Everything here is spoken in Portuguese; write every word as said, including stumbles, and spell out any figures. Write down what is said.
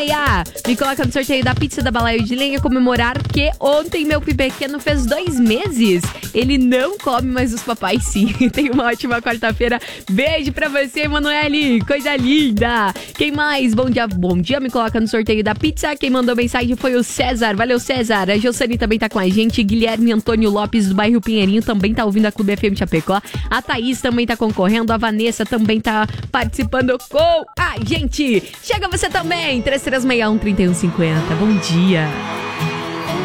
Me coloca no sorteio da pizza da Balaio de Lenha, comemorar que ontem meu pequeno fez dois meses. Ele não come, mas os papais sim. Tenha uma ótima quarta-feira. Beijo pra você, Emanuele. Coisa linda. Quem mais? Bom dia, bom dia. Me coloca no sorteio da pizza. Quem mandou mensagem foi o César. Valeu, César. A Gilsane também tá com a gente. Guilherme Antônio Lopes, do bairro Pinheirinho, também tá ouvindo a Clube F M Chapecó. A Thaís também tá concorrendo. A Vanessa também tá participando com a gente. Chega você também. três três seis um, três um cinco zero. Bom dia.